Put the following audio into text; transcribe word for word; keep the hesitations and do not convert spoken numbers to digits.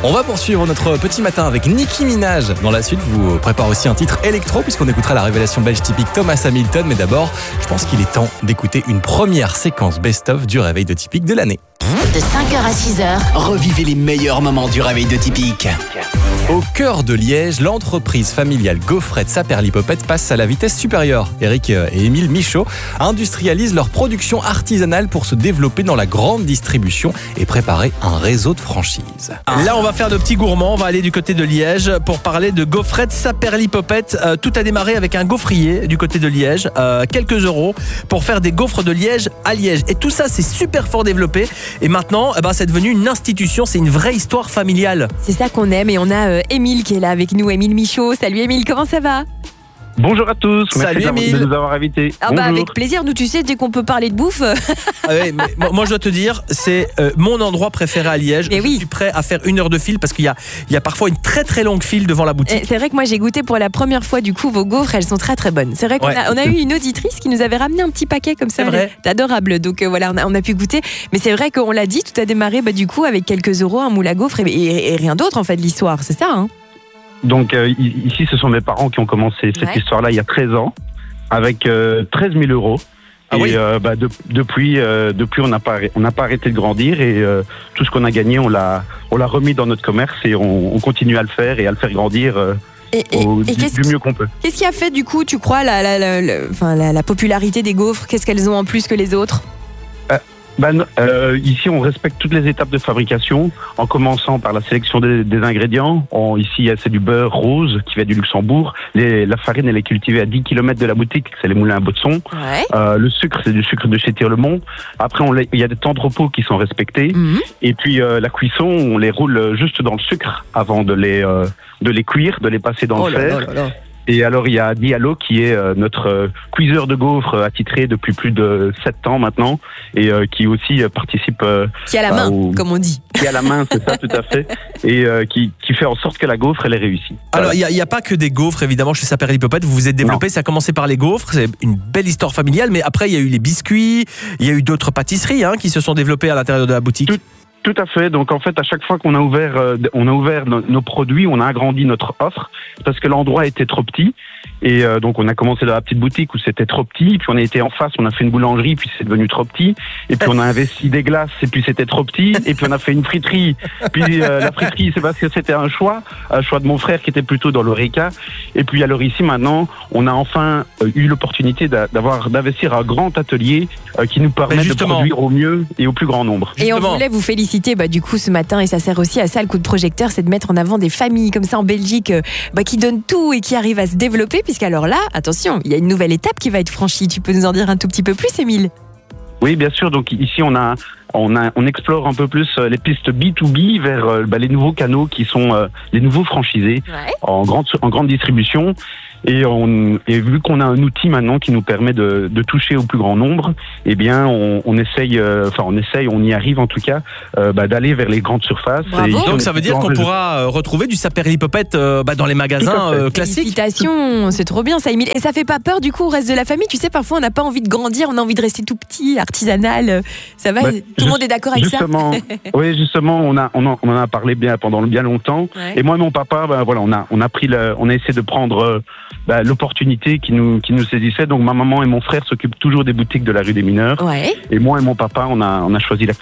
On va poursuivre notre petit matin avec Nicki Minaj. Dans la suite, vous prépare aussi un titre électro puisqu'on écoutera la révélation belge typique Thomas Hamilton. Mais d'abord, je pense qu'il est temps d'écouter une première séquence best-of du réveil de typique de l'année. De cinq heures à six heures, revivez les meilleurs moments du réveil de Typique. Au cœur de Liège, l'entreprise familiale Gaufrette Saperlipopette passe à la vitesse supérieure. Eric et Émile Michaud industrialisent leur production artisanale pour se développer dans la grande distribution et préparer un réseau de franchises. Là, on va faire de petits gourmands. On va aller du côté de Liège pour parler de Gaufrette Saperlipopette. Euh, tout a démarré avec un gaufrier du côté de Liège. Euh, quelques euros pour faire des gaufres de Liège à Liège. Et tout ça, c'est super fort développé. Et maintenant, eh ben, c'est devenu une institution. C'est une vraie histoire familiale. C'est ça qu'on aime. Et on a euh, Émile qui est là avec nous. Émile Michaud. Salut Émile, comment ça va ? Bonjour à tous, Salut merci Émile. de nous avoir invités. Ah bah avec plaisir, nous tu sais, dès qu'on peut parler de bouffe. Ah ouais, mais moi, moi, je dois te dire, c'est euh, mon endroit préféré à Liège. Mais je oui. suis prêt à faire une heure de file parce qu'il y a, il y a parfois une très très longue file devant la boutique. C'est vrai que moi j'ai goûté pour la première fois du coup vos gaufres, elles sont très très bonnes. C'est vrai qu'on Ouais. a, on a eu une auditrice qui nous avait ramené un petit paquet comme ça. C'est vrai. C'est adorable, donc euh, voilà, on a, on a pu goûter. Mais c'est vrai qu'on l'a dit, tout a démarré bah, du coup avec quelques euros, un moule à gaufres et, et, et rien d'autre en fait de l'histoire, c'est ça hein. Donc euh, ici, ce sont mes parents qui ont commencé cette Ouais. histoire-là il y a treize ans, avec euh, treize mille euros. Ah et oui. euh, bah, de- depuis, euh, depuis, on n'a pas, arrêt- on n'a pas arrêté de grandir et euh, tout ce qu'on a gagné, on l'a, on l'a remis dans notre commerce et on, on continue à le faire et à le faire grandir euh, Et, et- au- et du, qu'est-ce du mieux qu'on peut. qu'est-ce qui a fait du coup, tu crois, la, la, la, la- enfin, la, la popularité des gaufres? Qu'est-ce qu'elles ont en plus que les autres? Ben, euh, ici, on respecte toutes les étapes de fabrication, en commençant par la sélection des, des ingrédients. On- ici, c'est du beurre rose qui vient du Luxembourg. Les, la farine, elle est cultivée à dix kilomètres de la boutique, c'est les moulins à Baudson. Ouais. Euh, le sucre, c'est du sucre de chez Tirlemont. Après, on les- il y a des temps de repos qui sont respectés. Mhm. Et puis, euh, la cuisson, on les roule juste dans le sucre avant de les, euh, de les cuire, de les passer dans Oh le là fer. là là là. Et alors, il y a Diallo qui est euh, notre euh, cuiseur de gaufres attitré depuis plus de sept ans maintenant et euh, qui aussi euh, participe, euh, Qui a la main, Ah, ou- comme on dit. qui a la main, c'est ça tout à fait, et euh, qui, qui fait en sorte que la gaufre, elle est réussie. Alors, il n'y a, a pas que des gaufres, évidemment, chez Saperlipopette. Vous vous êtes développé, ça a commencé par les gaufres. C'est une belle histoire familiale, mais après, il y a eu les biscuits, il y a eu d'autres pâtisseries hein, qui se sont développées à l'intérieur de la boutique. Tout- Tout à fait. Donc en fait, à chaque fois qu'on a ouvert, euh, on a ouvert no- nos produits, on a agrandi notre offre parce que l'endroit était trop petit. Et euh, donc on a commencé dans la petite boutique où c'était trop petit. Puis on a été en face, on a fait une boulangerie, puis c'est devenu trop petit. Et puis on a investi des glaces, et puis c'était trop petit. Et puis on a fait une friterie. Puis euh, la friterie, c'est parce que c'était un choix, un choix de mon frère qui était plutôt dans l'Oreca. Et puis alors ici maintenant, on a enfin euh, eu l'opportunité d'a- d'avoir d'investir un grand atelier euh, qui nous permet de justement. produire au mieux et au plus grand nombre. Et on Justement. voulait vous féliciter bah, du coup ce matin, et ça sert aussi à ça le coup de projecteur, c'est de mettre en avant des familles comme ça en Belgique euh, bah, qui donnent tout et qui arrivent à se développer, puisqu'alors là, attention, il y a une nouvelle étape qui va être franchie. Tu peux nous en dire un tout petit peu plus, Émile? Oui, bien sûr. Donc ici, on a, on a, on explore un peu plus euh, les pistes B deux B vers euh, bah, les nouveaux canaux qui sont euh, les nouveaux franchisés Ouais. en grande, en grande distribution. Et, on, et vu qu'on a un outil maintenant qui nous permet de, de toucher au plus grand nombre, eh bien, on, on essaye, euh, enfin, on essaye, on y arrive en tout cas, euh, bah, d'aller vers les grandes surfaces. Bravo. Et ici, on Donc est ça veut dire plutôt en qu'on réseau. pourra euh, retrouver du Saperlipopette euh, bah, dans les Tout magasins à fait. euh, classiques. Félicitations, c'est trop bien ça, Émile. Et ça fait pas peur du coup au reste de la famille? Tu sais, parfois on n'a pas envie de grandir, on a envie de rester tout petit, artisanal. Ça va? Bah, Tout le monde est d'accord avec Justement, oui, justement, on a, on en, on en a parlé bien pendant bien longtemps. ça? Ouais. Et moi et mon papa, ben voilà, on a, on a pris le, on a essayé de prendre euh, ben, l'opportunité qui nous, qui nous saisissait. Donc ma maman et mon frère s'occupent toujours des boutiques de la rue des Mineurs. Ouais. Et moi et mon papa, on a, on a choisi la